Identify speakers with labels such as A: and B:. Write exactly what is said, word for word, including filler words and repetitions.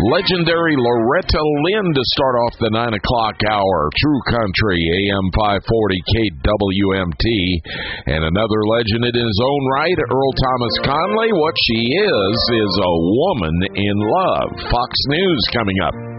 A: legendary Loretta Lynn to start off the nine o'clock hour. True Country, A M five forty K W M T. And another legend in his own right, Earl Thomas Conley. What she is, is a woman in love. Fox News coming up.